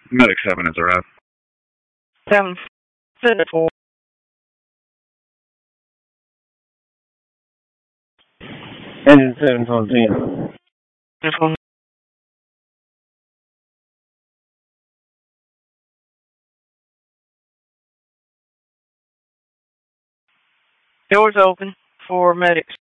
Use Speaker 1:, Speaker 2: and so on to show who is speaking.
Speaker 1: Medic 7 has arrived.
Speaker 2: 7-4.
Speaker 3: Engine 714.
Speaker 2: Doors open for medics.